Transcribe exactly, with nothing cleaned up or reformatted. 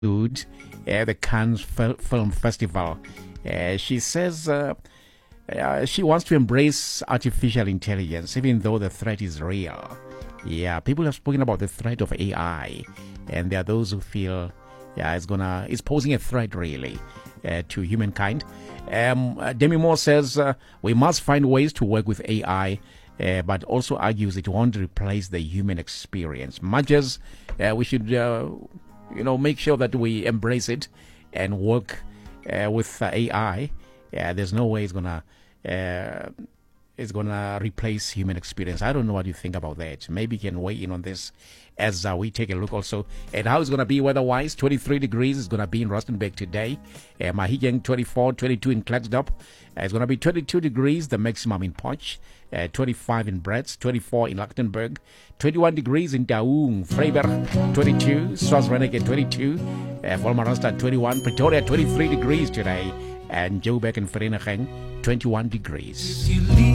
conclude uh, the Cannes Fil- Film Festival. Uh, she says uh, uh, she wants to embrace artificial intelligence, even though the threat is real. Yeah, people have spoken about the threat of A I, and there are those who feel, yeah, it's gonna, it's posing a threat really uh, to humankind. Um, uh, Demi Moore says uh, we must find ways to work with A I. Uh, but also argues it won't replace the human experience. Much as uh, we should, uh, you know, make sure that we embrace it and work uh, with uh, A I. Yeah, there's no way it's gonna uh, it's gonna replace human experience. I don't know what you think about that. Maybe you can weigh in on this as uh, we take a look also at how it's going to be weather-wise. twenty-three degrees is going to be in Rustenburg today. Uh, Mahikeng twenty-four, twenty-two in Klerksdorp. Uh, it's going to be twenty-two degrees, the maximum in Potch. Uh, twenty-five in Bretz, twenty-four in Lichtenburg, twenty-one degrees in Daung, Freiberg, twenty-two, Swansreneke twenty-two, uh, Volmarasta twenty-one, Pretoria twenty-three degrees today, and Joburg and Vereeniging twenty-one degrees.